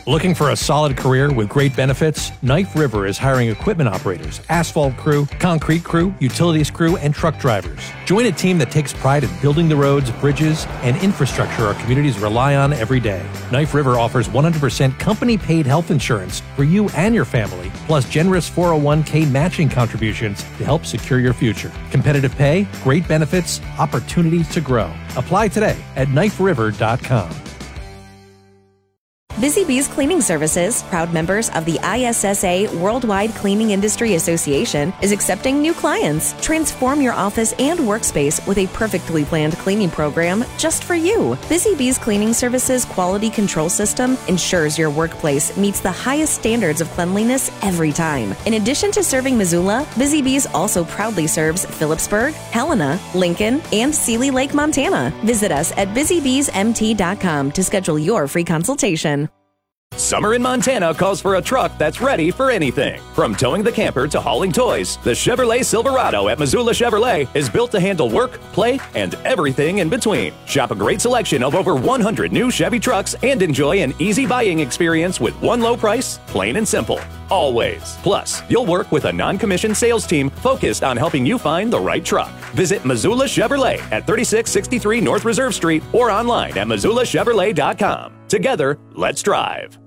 Looking for a solid career with great benefits? Knife River is hiring equipment operators, asphalt crew, concrete crew, utilities crew, and truck drivers. Join a team that takes pride in building the roads, bridges, and infrastructure our communities rely on every day. Knife River offers 100% company-paid health insurance for you and your family, plus generous 401k matching contributions to help secure your future. Competitive pay, great benefits, opportunities to grow. Apply today at kniferiver.com. Busy Bees Cleaning Services, proud members of the ISSA Worldwide Cleaning Industry Association, is accepting new clients. Transform your office and workspace with a perfectly planned cleaning program just for you. Busy Bees Cleaning Services quality control system ensures your workplace meets the highest standards of cleanliness every time. In addition to serving Missoula, Busy Bees also proudly serves Phillipsburg, Helena, Lincoln, and Seeley Lake, Montana. Visit us at busybeesmt.com to schedule your free consultation. Summer in Montana calls for a truck that's ready for anything. From towing the camper to hauling toys, the Chevrolet Silverado at Missoula Chevrolet is built to handle work, play, and everything in between. Shop a great selection of over 100 new Chevy trucks and enjoy an easy buying experience with one low price, plain and simple. Always. Plus, you'll work with a non-commissioned sales team focused on helping you find the right truck. Visit Missoula Chevrolet at 3663 North Reserve Street or online at MissoulaChevrolet.com. Together, let's drive.